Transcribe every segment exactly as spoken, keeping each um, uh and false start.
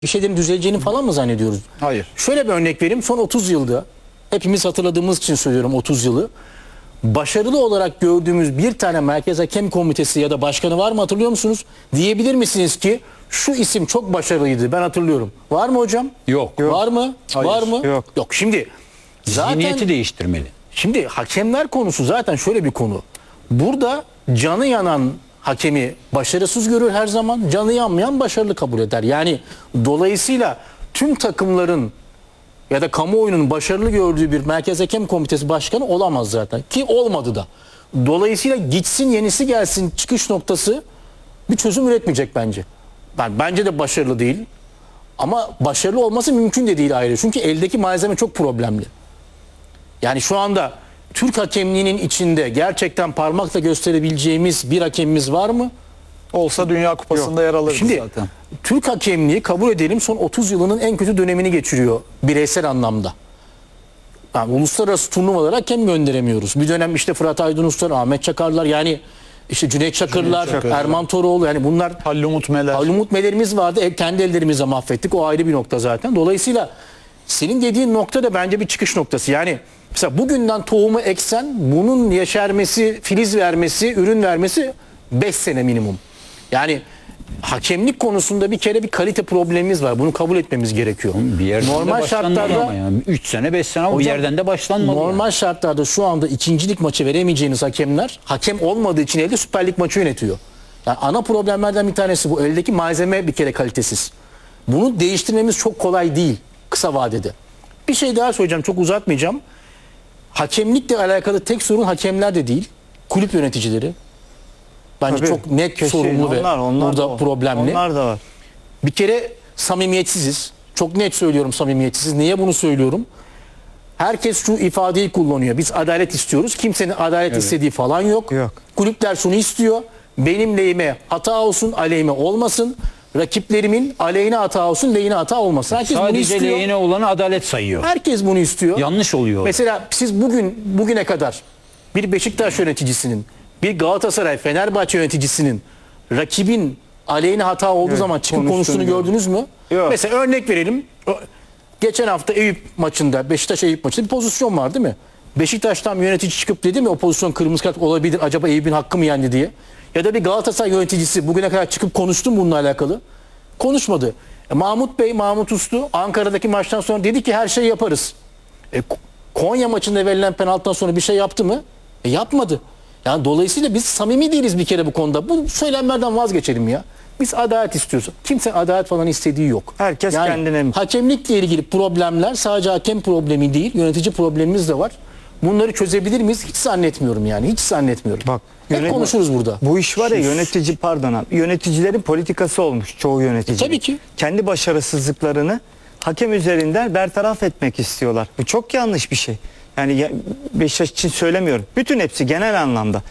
bir şeylerin düzeleceğini falan mı zannediyoruz? Hayır. Şöyle bir örnek vereyim. Son otuz yılda hepimiz hatırladığımız için söylüyorum otuz yılı. Başarılı olarak gördüğümüz bir tane Merkez Hakem Komitesi ya da başkanı var mı, hatırlıyor musunuz? Diyebilir misiniz ki şu isim çok başarılıydı, ben hatırlıyorum. Var mı hocam? Yok. Var mı? Hayır. Var mı? Yok. Yok. Şimdi zaten Zihniyeti değiştirmeli. şimdi hakemler konusu zaten şöyle bir konu. Burada canı yanan hakemi başarısız görür her zaman, canı yanmayan başarılı kabul eder. Yani dolayısıyla tüm takımların ya da kamuoyunun başarılı gördüğü bir Merkez Hakem Komitesi başkanı olamaz zaten. Ki olmadı da. Dolayısıyla gitsin yenisi gelsin çıkış noktası bir çözüm üretmeyecek bence. Ben bence de başarılı değil. Ama başarılı olması mümkün de değil ayrı. Çünkü eldeki malzeme çok problemli. Yani şu anda Türk hakemliğinin içinde gerçekten parmakla gösterebileceğimiz bir hakemimiz var mı? Olsa Dünya Kupası'nda yer alırdı Şimdi zaten. Türk hakemliği kabul edelim son otuz yılının en kötü dönemini geçiriyor bireysel anlamda. Yani uluslararası turnuvalara hakem gönderemiyoruz. Bir dönem işte Fırat Aydınuslar, Ahmet Çakarlar, yani işte Cüneyt Çakırlar, Cüneyt Çakır, Erman Toroğlu, yani bunlar Halil Umut Meler. Halil Umut Meler'imiz vardı. E, kendi ellerimizle mahvettik. O ayrı bir nokta zaten. Dolayısıyla senin dediğin nokta da bence bir çıkış noktası. Yani mesela bugünden tohumu eksen bunun yeşermesi, filiz vermesi, ürün vermesi beş sene minimum. Yani hakemlik konusunda bir kere bir kalite problemimiz var. Bunu kabul etmemiz gerekiyor. Bir yerden Normal de başlanmalı şartlarda ama yani üç sene beş sene o Hocam, yerden de başlanmalı. normal yani. şartlarda şu anda ikincilik maçı veremeyeceğiniz hakemler hakem olmadığı için elde Süper Lig maçı yönetiyor. Yani ana problemlerden bir tanesi bu. Eldeki malzeme bir kere kalitesiz. Bunu değiştirmemiz çok kolay değil kısa vadede. Bir şey daha söyleyeceğim, çok uzatmayacağım. Hakemlikle alakalı tek sorun hakemler de değil, kulüp yöneticileri. Bence Tabii, çok net kesin. sorumlu ve Onlar- onlar burada da o. problemli. Onlar da var. Bir kere samimiyetsiziz. Çok net söylüyorum, samimiyetsiz. Niye bunu söylüyorum? Herkes şu ifadeyi kullanıyor. Biz adalet istiyoruz. Kimsenin adalet istediği falan yok. Yok. Kulüpler şunu istiyor. Benim lehime hata olsun, aleyhime olmasın. Rakiplerimin aleyhine hata olsun, lehine hata olmasın. Herkes bunu Sadece istiyor. lehine olanı adalet sayıyor. Herkes bunu istiyor. Yanlış oluyor. Mesela siz bugün bugüne kadar bir Beşiktaş yöneticisinin, bir Galatasaray, Fenerbahçe yöneticisinin rakibin aleyhine hata olduğu Evet, zaman çıkıp konuştuğunu konuştuğunu gördüm. gördünüz mü? Yok. Mesela örnek verelim. Geçen hafta Eyüp maçında, Beşiktaş Eyüp maçında bir pozisyon var değil mi? Beşiktaş'tan yönetici çıkıp dedi mi o pozisyon kırmızı kart olabilir, acaba Eyüp'ün hakkı mı yendi diye? Ya da bir Galatasaray yöneticisi bugüne kadar çıkıp konuştu mu bununla alakalı? Konuşmadı. E, Mahmut Bey, Mahmut Uslu Ankara'daki maçtan sonra dedi ki her şeyi yaparız. E, Konya maçında verilen penaltıdan sonra bir şey yaptı mı? E, yapmadı. Yani dolayısıyla biz samimi değiliz bir kere bu konuda. Bu söylemlerden vazgeçelim ya. Biz adalet istiyoruz. Kimse adalet falan istediği yok. Herkes yani, kendine. Hakemlikle ilgili problemler sadece hakem problemi değil, yönetici problemimiz de var. Bunları çözebilir miyiz? Hiç zannetmiyorum yani. Hiç zannetmiyorum. Bak, Hep yönet- konuşuruz burada. Bu iş var ya, yönetici pardon abi, yöneticilerin politikası olmuş çoğu yönetici. Tabii ki. Kendi başarısızlıklarını hakem üzerinden bertaraf etmek istiyorlar. Bu çok yanlış bir şey. Yani ya- Beşiktaş için söylemiyorum. Bütün hepsi genel anlamda.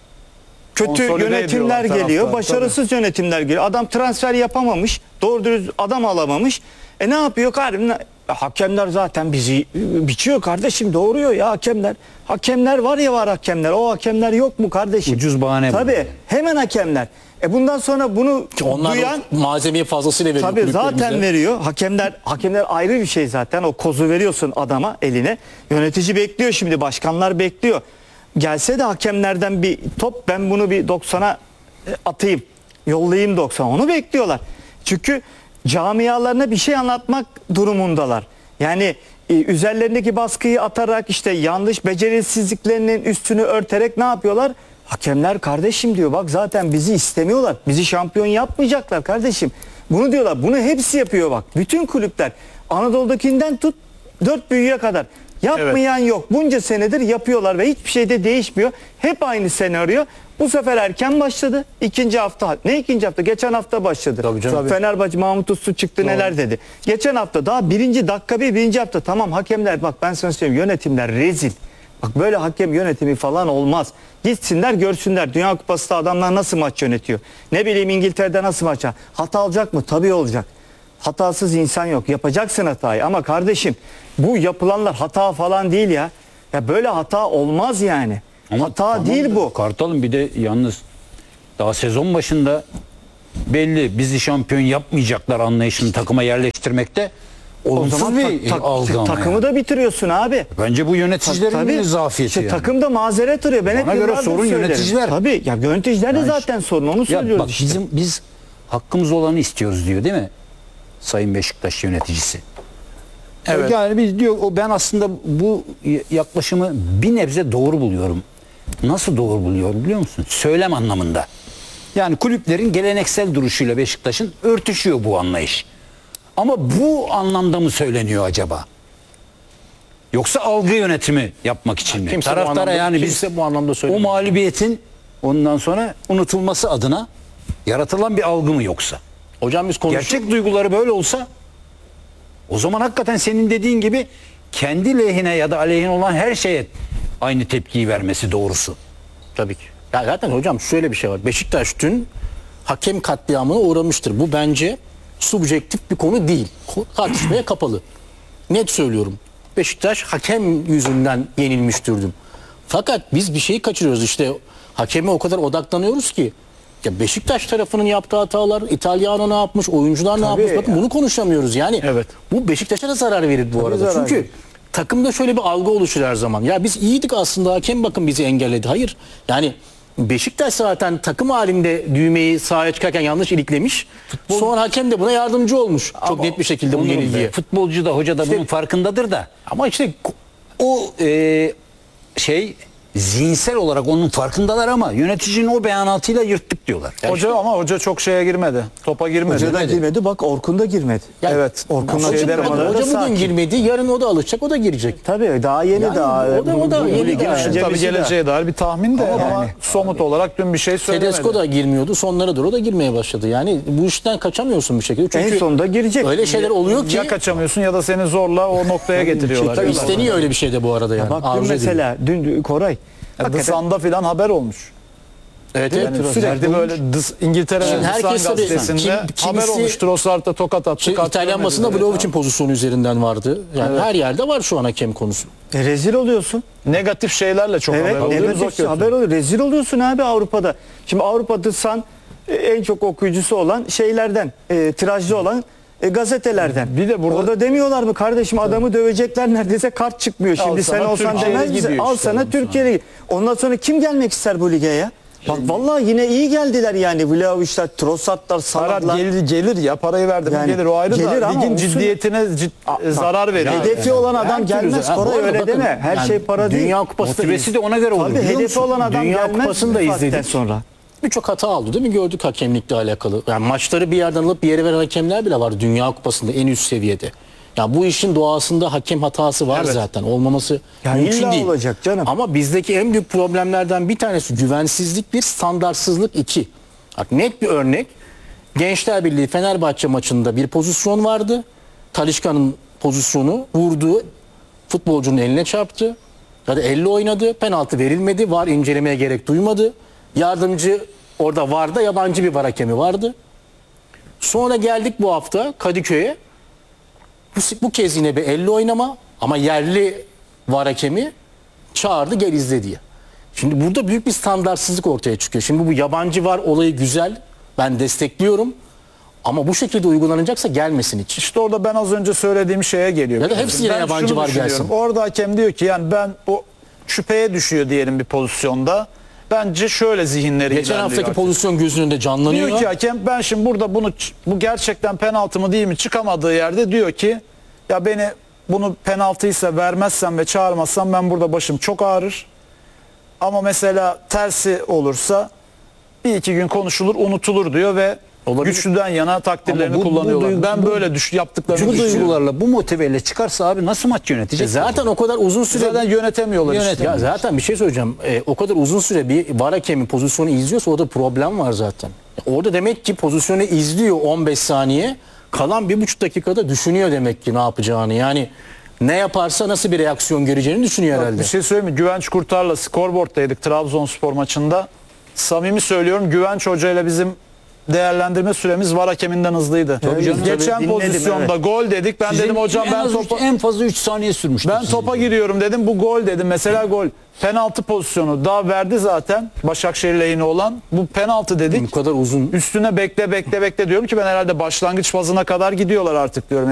Kötü Konsolide yönetimler ediyorlar geliyor, taraftarı, başarısız yönetimler geliyor. Adam transfer yapamamış, doğru dürüst adam alamamış. E ne yapıyor kardeşim? Ne- Hakemler zaten bizi biçiyor kardeşim, doğuruyor ya hakemler. Hakemler var ya var hakemler. O hakemler yok mu kardeşim? Ucuz bahane bu. Tabii, hemen hakemler. E bundan sonra bunu Ki onlar duyan da malzemeyi fazlasıyla veriyor tabii zaten kulüplerimize. veriyor. Hakemler hakemler ayrı bir şey zaten. O kozu veriyorsun adama eline. Yönetici bekliyor şimdi, başkanlar bekliyor. Gelse de hakemlerden bir top, ben bunu bir doksana atayım. Yollayayım doksan. Onu bekliyorlar. Çünkü camialarına bir şey anlatmak durumundalar. Yani e, üzerlerindeki baskıyı atarak, işte yanlış becerisizliklerinin üstünü örterek ne yapıyorlar? Hakemler kardeşim diyor, bak zaten bizi istemiyorlar. Bizi şampiyon yapmayacaklar kardeşim. Bunu diyorlar. Bunu hepsi yapıyor bak. Bütün kulüpler, Anadolu'dakinden tut dört büyüğe kadar. Yapmayan yok. Bunca senedir yapıyorlar ve hiçbir şey de değişmiyor. Hep aynı senaryo. Bu sefer erken başladı. İkinci hafta. Ne ikinci hafta? Geçen hafta başladı. Tabii canım. Fenerbahçe Mahmut Uslu çıktı, neler dedi. Geçen hafta daha birinci dakika bir, birinci hafta. Tamam hakemler, bak ben sana söyleyeyim, yönetimler rezil. Bak böyle hakem yönetimi falan olmaz. Gitsinler görsünler. Dünya Kupası'nda adamlar nasıl maç yönetiyor. Ne bileyim İngiltere'de nasıl maç. Hata olacak mı? Tabii olacak. Hatasız insan yok. Yapacaksın hatayı. Ama kardeşim bu yapılanlar hata falan değil ya. Ya böyle hata olmaz yani. Ama hata tamam değil da bu. Kartal'ın bir de yalnız daha sezon başında belli, bizi şampiyon yapmayacaklar anlayışını takıma yerleştirmekte O olumsuz zaman bir tak- tak- algı ama takımı yani. da bitiriyorsun abi. Bence bu yöneticilerin Tabii. bir zafiyeti İşte yani. takım da mazeret arıyor. Ben hep Bana göre yıllardır sorun söylerim. yöneticiler. Tabii ya yöneticiler de Yani zaten sorun onu Ya söylüyoruz bak işte. bizim biz hakkımız olanı istiyoruz diyor değil mi? Sayın Beşiktaş yöneticisi. Evet. Yani biz diyor o ben aslında bu yaklaşımı bir nebze doğru buluyorum. Nasıl doğru buluyorum biliyor musun? Söylem anlamında. Yani kulüplerin geleneksel duruşuyla Beşiktaş'ın örtüşüyor bu anlayış. Ama bu anlamda mı söyleniyor acaba? Yoksa algı yönetimi yapmak için mi? Kimse bu Taraftara anlamda- yani biz kimse bu anlamda o söylemiyor. mağlubiyetin ondan sonra unutulması adına yaratılan bir algı mı yoksa? Hocam biz konuştuk. Gerçek duyguları böyle olsa o zaman hakikaten senin dediğin gibi kendi lehine ya da aleyhine olan her şeye aynı tepkiyi vermesi doğrusu. Tabii ki. Ya zaten hocam şöyle bir şey var. Beşiktaş dün hakem katliamına uğramıştır. Bu bence subjektif bir konu değil. Ko- Tartışmaya kapalı. Net söylüyorum. Beşiktaş hakem yüzünden yenilmiştir dün. Fakat biz bir şeyi kaçırıyoruz. İşte hakeme o kadar odaklanıyoruz ki. Ya Beşiktaş tarafının yaptığı hatalar, İtalyano ne yapmış, oyuncular ne Tabii yapmış. Bakın ya. bunu konuşamıyoruz. Yani Evet. bu Beşiktaş'a da zarar verir bu arada. zarar Çünkü verir. takımda şöyle bir algı oluşur her zaman. Ya biz iyiydik aslında, hakem bakın bizi engelledi. Hayır. Yani Beşiktaş zaten takım halinde düğmeyi sahaya çıkarken yanlış iliklemiş. Sonra hakem de buna yardımcı olmuş. Çok net bir şekilde bu Onur yenilgiye. Bey, futbolcu da hoca da bunun farkındadır da Ama işte o e, şey zihinsel olarak onun farkındalar ama yöneticinin o beyanatıyla yırttık diyorlar. Hoca ama hoca çok şeye girmedi. Topa girmedi. Hoca da girmedi bak Orkun da girmedi. yani, Evet. Orkun'la hoca, şeyler hoca, olmadı. hoca bugün Sakin. girmedi. Yarın o da alışacak, o da girecek. Tabii daha yeni Yani daha. o da- o da bu- bu yeni lige daha. önce Tabii birisi daha. geleceğe dair bir tahmin de ama, yani. somut olarak dün bir şey söylemedi. Tedesco da girmiyordu. Sonlara doğru da girmeye başladı. Yani bu işten kaçamıyorsun bir şekilde. Çünkü En sonunda girecek. öyle şeyler oluyor ki Ya kaçamıyorsun ya da seni zorla o noktaya getiriyorlar. tabii isteniyor öyle bir şey de bu arada yani. Bak dün Arzu ediliyor. mesela dün dün Koray. The hakikaten- Sun'da filan haber olmuş. Evet, Yani evet. sürekli böyle Dız, İngiltere'nin Şimdi The herkes Sun tabii- gazetesinde kim- haber kimisi- olmuş. Trossard'a tokat attı. Şey, kart İtalyan vermedi basında dedi. Vlahovic'in pozisyonu üzerinden vardı. Yani her yerde var şu an hakem konusu. E, rezil oluyorsun. Negatif şeylerle çok Evet, haber oluyoruz. negatif bakıyorsun. haber oluyor. Rezil oluyorsun abi Avrupa'da. Şimdi Avrupa'da san e, en çok okuyucusu olan şeylerden, e, tirajlı olan e, gazetelerden. Bir de burada- Orada demiyorlar mı kardeşim adamı dövecekler neredeyse kart çıkmıyor. Al Şimdi sen sana olsan Türkiye demez Ligi misin? diyor Al işte sana ondan Türkiye Ligi. Ondan sonra kim gelmek ister bu lige ya? Bak vallahi yine iyi geldiler yani Vlahovic'ler, Trossard'lar, Para Salah'lar. gelir, gelir ya parayı verdim Yani gelir o ayrı gelir da ama ligin olsun. ciddiyetine cid- Aa, e, zarar veriyor. Hedefi olan adam Her türlü- gelmez Ha, bu Koray arada öyle bakın, deme. Her yani şey para değil. Dünya Kupası da Motivesi de ona göre olur. Tabii biliyor hedefi musun? olan adam Dünya gelmez Kupası'nı da bu saatten izledik. sonra. Birçok hata aldı değil mi? Gördük hakemlikle alakalı. Yani maçları bir yerden alıp bir yere veren hakemler bile var Dünya Kupası'nda en üst seviyede. Ya bu işin doğasında hakem hatası var Evet. zaten. Olmaması Ya mümkün illa değil. olacak canım. Ama bizdeki en büyük problemlerden bir tanesi güvensizlik bir, standartsızlık iki. Bak net bir örnek. Gençler Birliği Fenerbahçe maçında bir pozisyon vardı. Talisca'nın pozisyonu vurduğu futbolcunun eline çarptı. Ya da elle oynadı. Penaltı verilmedi. VAR incelemeye gerek duymadı. Yardımcı orada VAR'da yabancı bir VAR hakemi vardı. Sonra geldik bu hafta Kadıköy'e. Bu, bu kez yine bir elle oynama ama yerli VAR hakemi çağırdı gel izle diye. Şimdi burada büyük bir standartsızlık ortaya çıkıyor. Şimdi bu yabancı VAR olayı güzel. Ben destekliyorum. Ama bu şekilde uygulanacaksa gelmesin hiç. İşte orada ben az önce söylediğim şeye geliyor. Ya da hepsi yine Ben yabancı şunu var düşünüyorum. gelsin. Orada hakem diyor ki yani ben bu şüpheye düşüyor diyelim bir pozisyonda. Bence şöyle zihinleri Geçen ilerliyor haftaki hakem. pozisyon gözünün önünde canlanıyor. Diyor ki hakem ben şimdi burada bunu bu gerçekten penaltı mı değil mi çıkamadığı yerde diyor ki ya beni bunu penaltıysa vermezsem ve çağırmazsam ben burada başım çok ağrır. Ama mesela tersi olursa bir iki gün konuşulur unutulur diyor ve Olabilir. güçlüden yana takdirlerini Ama bu- bu kullanıyorlar. duygu- ben bu- böyle düş, yaptıklarını Bu düşünüyorum. duygularla bu motiveyle çıkarsa abi nasıl maç yönetecek? E zaten o kadar uzun süre Zaten yönetemiyorlar işte. Yönetem- ya zaten bir şey söyleyeceğim. E, o kadar uzun süre bir VAR hakemi pozisyonu izliyorsa orada problem var zaten. Orada demek ki pozisyonu izliyor on beş saniye. Kalan bir buçuk dakikada düşünüyor demek ki ne yapacağını. Yani ne yaparsa nasıl bir reaksiyon göreceğini düşünüyor Bak, herhalde. bir şey söyleyeyim mi? Güvenç Kurtar'la skorboard'daydık Trabzonspor maçında. Samimi söylüyorum Güvenç Hoca ile bizim değerlendirme süremiz var hakeminden hızlıydı. Tabii canım. Geçen Dinledim, pozisyonda evet. gol dedik. Ben Sizin dedim hocam en ben az üç- topa en fazla üç saniye sürmüştü. ben sizin. topa giriyorum dedim. Bu gol dedim. Mesela gol. Penaltı pozisyonu daha verdi zaten. Başakşehir lehine olan. Bu penaltı dedik. Bu kadar uzun Üstüne bekle bekle bekle diyorum ki ben herhalde başlangıç fazına kadar gidiyorlar artık diyorum.